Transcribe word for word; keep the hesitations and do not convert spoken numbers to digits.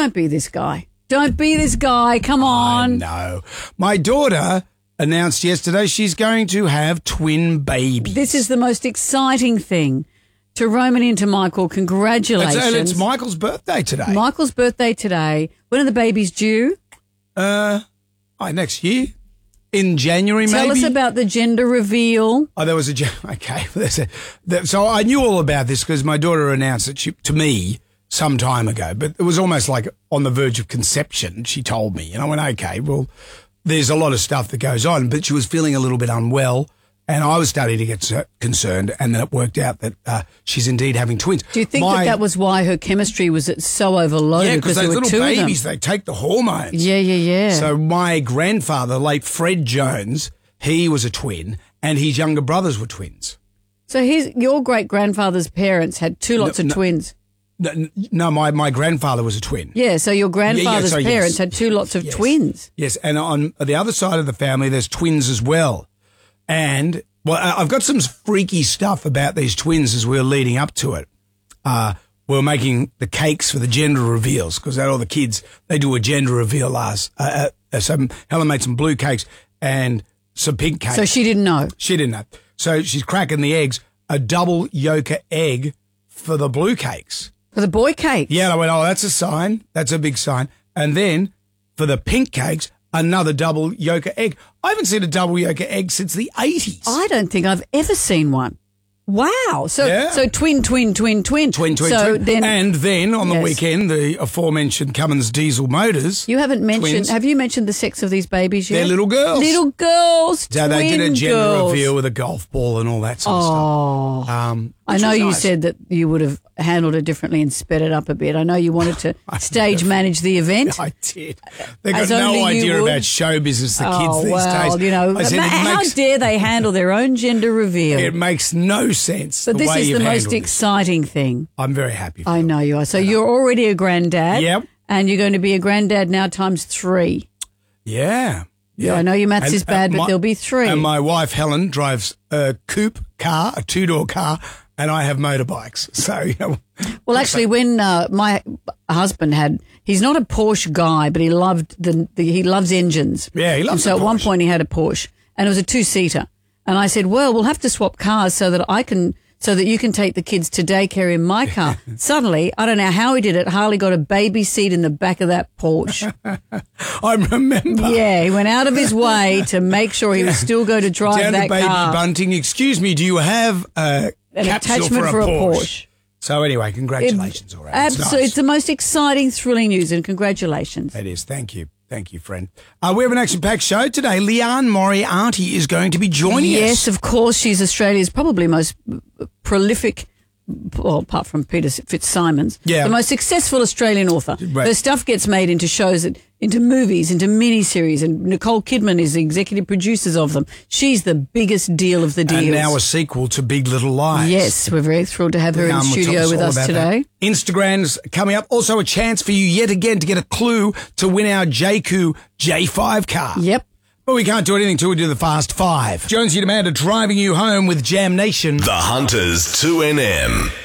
don't be this guy. Don't be this guy. Come on. No. My daughter announced yesterday she's going to have twin babies. This is the most exciting thing. To Roman and to Michael, congratulations. It's, it's Michael's birthday today. Michael's birthday today. When are the babies due? Uh, oh, next year. In January, Tell maybe? us about the gender reveal. Oh, there was a... Okay. There's a, there, so I knew all about this because my daughter announced it she, to me some time ago, but it was almost like on the verge of conception, she told me. And I went, okay, well, there's a lot of stuff that goes on, but she was feeling a little bit unwell, and I was starting to get concerned, and then it worked out that uh, she's indeed having twins. Do you think my, that that was why her chemistry was so overloaded? Yeah, because those there were little two babies, of them. they take the hormones. Yeah, yeah, yeah. So my grandfather, late Fred Jones, he was a twin, and his younger brothers were twins. So his, your great-grandfather's parents had two lots No, of no. twins. No, no, my, my grandfather was a twin. Yeah, so your grandfather's Yeah, yeah, so parents yes. had two lots of Yes. twins. Yes, and on the other side of the family, there's twins as well. And, well, I- I've got some freaky stuff about these twins as we were leading up to it. Uh, we were making the cakes for the gender reveals because all the kids, they do a gender reveal last. Uh, uh, so Helen made some blue cakes and some pink cakes. So she didn't know. She didn't know. So she's cracking the eggs, a double yolk egg for the blue cakes. For the boy cakes. Yeah, and I went, oh, that's a sign. That's a big sign. And then for the pink cakes, another double yolk egg. I haven't seen a double yolk egg since the eighties. I don't think I've ever seen one. Wow. So Yeah. so twin, twin, twin, twin. Twin, twin, so twin. Then, and then on the Yes. weekend, the aforementioned Cummins diesel motors. you haven't mentioned, twins. have you mentioned the sex of these babies yet? They're little girls. Little girls. So they did a twin gender girls. reveal with a golf ball and all that sort of Oh. stuff. Um, I which know was you nice. said that you would have handled it differently and sped it up a bit. I know you wanted to stage manage the event. I did. They got As no only you idea would. about show business, the kids oh, these well, days. you know, I said, ma- it how makes, dare they handle their own gender reveal? it makes no sense. but the this way is you've the most handled this. exciting thing. I'm very happy for I you. know you are. So you're already a granddad. Yep. And you're going to be a granddad now times three. Yeah. Yeah, I know your maths And, is bad, uh, but my- there'll be three. And my wife, Helen, drives a coupe car, a two-door car, and I have motorbikes. So, you know. Well, actually, when uh, my husband had, he's not a Porsche guy, but he loved the, the he loves engines. Yeah, he loves And so the at one Porsche. point he had a Porsche, and it was a two-seater. And I said, well, we'll have to swap cars so that I can, so that you can take the kids to daycare in my car. Suddenly, I don't know how he did it. Harley got a baby seat in the back of that Porsche. I remember. Yeah, he went out of his way to make sure he was still going to drive Down that to Baby car. Bunting, excuse me, do you have a An capsule attachment for a, for a Porsche? Porsche. So anyway, congratulations, all right. It's Absolutely. nice. It's the most exciting, thrilling news, and congratulations. It is. Thank you. Thank you, friend. Uh, we have an action-packed show today. Leanne Moriarty is going to be joining us. Yes, of course. She's Australia's probably most prolific, well, apart from Peter Fitzsimons, Yeah. the most successful Australian author. Right. Her stuff gets made into shows, that, into movies, into miniseries, and Nicole Kidman is the executive producers of them. She's the biggest deal of the deals. And now a sequel to Big Little Lies. Yes, we're very thrilled to have her in Leanne the will tell studio with all us about today. that. Instagram's coming up. Also a chance for you yet again to get a clue to win our J Q J five car. Yep. But we can't do anything until we do the Fast Five. Jonesy and Amanda driving you home with Jam Nation. The Hunters two N M.